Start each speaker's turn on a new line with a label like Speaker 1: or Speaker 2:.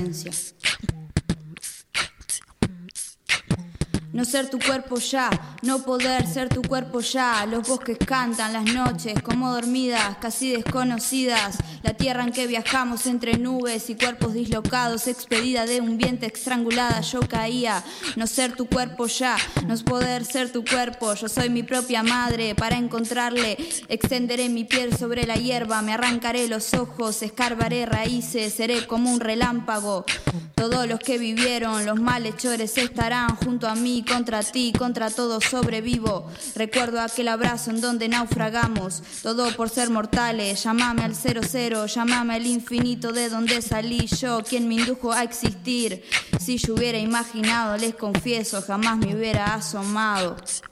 Speaker 1: No ser tu cuerpo ya, no poder ser tu cuerpo ya. Los bosques cantan las noches como dormidas, casi desconocidas. La tierra en que viajamos entre nubes y cuerpos dislocados, expedida de un viento estrangulada, yo caía. No ser tu cuerpo ya, no es poder ser tu cuerpo. Yo soy mi propia madre, para encontrarle extenderé mi piel sobre la hierba, me arrancaré los ojos, escarbaré raíces, seré como un relámpago. Todos los que vivieron, los malhechores estarán junto a mí, contra ti, contra todo sobrevivo. Recuerdo aquel abrazo en donde naufragamos, todo por ser mortales. Llámame al 00, llámame al infinito de donde salí yo, quien me indujo a existir. Si yo hubiera imaginado, les confieso, jamás me hubiera asomado.